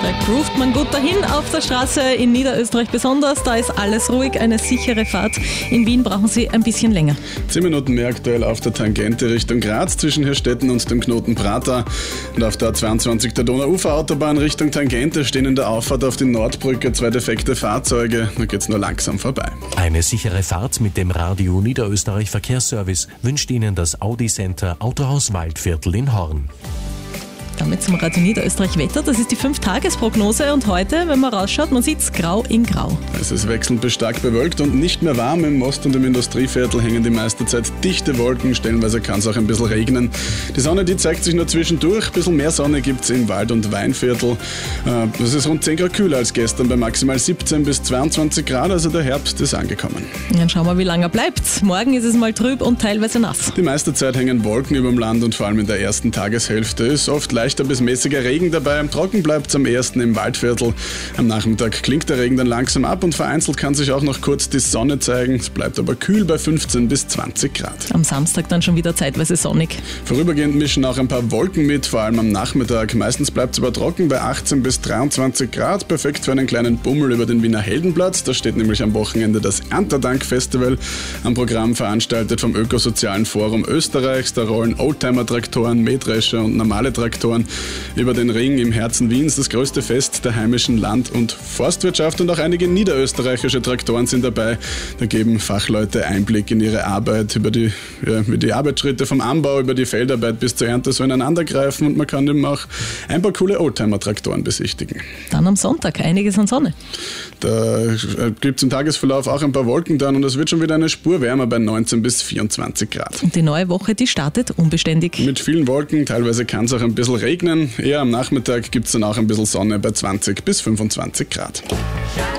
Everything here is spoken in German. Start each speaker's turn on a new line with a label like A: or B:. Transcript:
A: Da groovt man gut dahin auf der Straße, in Niederösterreich besonders. Da ist alles ruhig, eine sichere Fahrt. In Wien brauchen Sie ein bisschen länger.
B: 10 Minuten mehr aktuell auf der Tangente Richtung Graz zwischen Hirstetten und dem Knoten Prater. Und auf der A22 der Donau-Ufer-Autobahn Richtung Tangente stehen in der Auffahrt auf die Nordbrücke 2 defekte Fahrzeuge. Da geht's nur langsam vorbei.
C: Eine sichere Fahrt mit dem Radio Niederösterreich Verkehrsservice wünscht Ihnen das Audi Center Autohaus Waldviertel in Horn.
A: Damit zum Radio Niederösterreich Wetter. Das ist die 5-Tages-Prognose und heute, wenn man rausschaut, man sieht es grau in grau.
B: Es ist wechselnd bis stark bewölkt und nicht mehr warm. Im Ost- und im Industrieviertel hängen die meiste Zeit dichte Wolken. Stellenweise kann es auch ein bisschen regnen. Die Sonne, die zeigt sich nur zwischendurch. Ein bisschen mehr Sonne gibt es im Wald- und Weinviertel. Es ist rund 10 Grad kühler als gestern bei maximal 17 bis 22 Grad. Also der Herbst ist angekommen.
A: Dann schauen wir, wie lange er bleibt. Morgen ist es mal trüb und teilweise nass.
B: Die meiste Zeit hängen Wolken über dem Land und vor allem in der ersten Tageshälfte ist oft leichter bis mäßiger Regen dabei. Trocken bleibt es am ersten im Waldviertel. Am Nachmittag klingt der Regen dann langsam ab und vereinzelt kann sich auch noch kurz die Sonne zeigen. Es bleibt aber kühl bei 15 bis 20 Grad.
A: Am Samstag dann schon wieder zeitweise sonnig.
B: Vorübergehend mischen auch ein paar Wolken mit, vor allem am Nachmittag. Meistens bleibt es aber trocken bei 18 bis 23 Grad. Perfekt für einen kleinen Bummel über den Wiener Heldenplatz. Da steht nämlich am Wochenende das Erntedank-Festival am Programm, veranstaltet vom Ökosozialen Forum Österreichs. Da rollen Oldtimer-Traktoren, Mähdrescher und normale Traktoren über den Ring im Herzen Wiens, das größte Fest der heimischen Land- und Forstwirtschaft, und auch einige niederösterreichische Traktoren sind dabei. Da geben Fachleute Einblick in ihre Arbeit, wie die Arbeitsschritte vom Anbau über die Feldarbeit bis zur Ernte so ineinandergreifen, und man kann eben auch ein paar coole Oldtimer-Traktoren besichtigen.
A: Dann am Sonntag einiges an Sonne.
B: Da gibt es im Tagesverlauf auch ein paar Wolken dann und es wird schon wieder eine Spur wärmer bei 19 bis 24 Grad.
A: Und die neue Woche, die startet unbeständig.
B: Mit vielen Wolken, teilweise kann es auch ein bisschen regnen. Eher am Nachmittag gibt es dann auch ein bisschen Sonne bei 20 bis 25 Grad.